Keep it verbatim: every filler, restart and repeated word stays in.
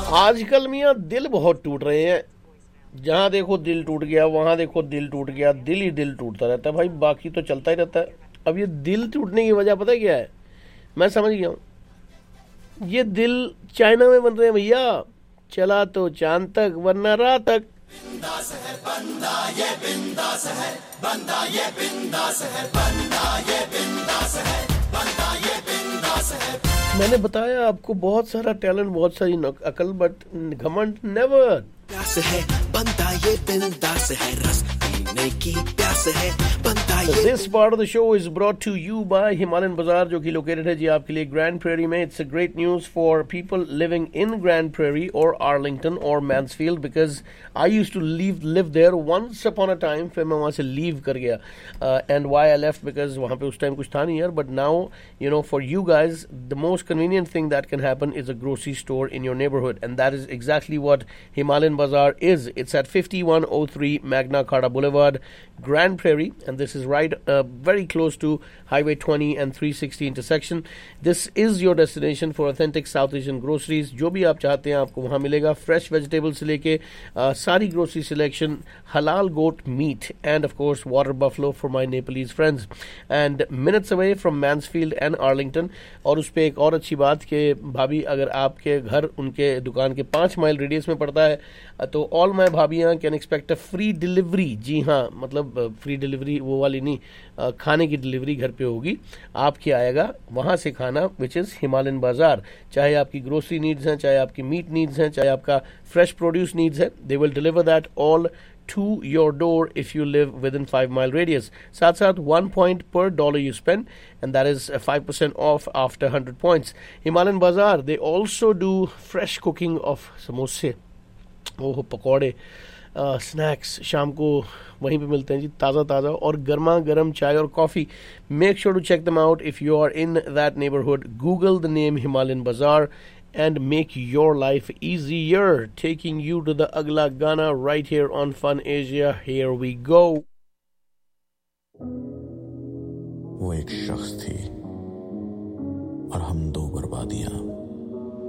आजकल मियाँ दिल बहुत टूट रहे हैं। जहाँ देखो दिल टूट गया, वहां देखो दिल टूट गया, दिल ही दिल टूटता रहता है भाई, बाकी तो चलता ही रहता है। अब ये दिल टूटने की वजह पता है क्या है? मैं समझ गया हूँ। ये दिल चाइना में बन रहे हैं भैया। चला तो चांद तक वरना रात तक। बिंदास है बंदा ये बिंदास है, बंदा ये बिंदास है, बंदा ये बिंदास है, बंदा ये बिंदास है। मैंने बताया आपको बहुत सारा टैलेंट, बहुत सारी अकल, बट घमंड नेवर। प्यास है बंदा ये बिंदास है, रस पीने की प्यास है बंदा ये। This part of the show is brought to you by Himalayan Bazaar, जो कि लोकेटेड है जी आपके लिए Grand Prairie में। It's a great news for people living in Grand Prairie or Arlington or Mansfield, because I used to leave live there once upon a time. फिर मैं वहाँ से leave कर गया, uh, and why I left because वहाँ पे उस time कुछ था नहीं यार. But now, you know, for you guys, the most convenient thing that can happen is a grocery store in your neighborhood, and that is exactly what Himalayan Bazaar is. It's at fifty-one oh three Magna Carta Boulevard, Grand Prairie, and this is right uh, very close to Highway twenty and three sixty intersection. This is your destination for authentic South Asian groceries. जो भी आप चाहते हैं आपको वहाँ मिलेगा. Fresh vegetables से लेके uh, सारी grocery selection, halal goat meat, and of course water buffalo for my Nepalese friends. And minutes away from Mansfield and Arlington. और उस पे एक और अच्छी बात कि भाभी अगर आपके घर उनके दुकान के पाँच माइल रेडियस में पड़ता है तो all my भाभियाँ can expect a free delivery. जी हाँ, मतलब फ्री डिलीवरी वो वाली नहीं, खाने की डिलीवरी घर पे होगी. आपके आएगा वहाँ से खाना, विच इज़ हिमालयन बाजार. चाहे आपकी ग्रोसरी नीड्स हैं, चाहे आपकी मीट नीड्स हैं, चाहे आपका फ्रेश प्रोड्यूस नीड्स है, they will deliver that all to your door if you live within five mile radius. साथ साथ one point per dollar you spend, and that is five percent off after one hundred points. Himalayan Bazaar, they also do fresh cooking of samosa, ओह पकौड़े, snacks शाम को वहीं पे मिलते हैं जी, ताज़ा ताज़ा और गर्मा गर्म चाय और coffee. Make sure to check them out if you are in that neighbourhood. Google the name Himalayan बाजार and make your life easier. Taking you to the Agla Gana right here on Fun Asia. Here we go. वो एक शख्स थी और हम दो बर्बादियां.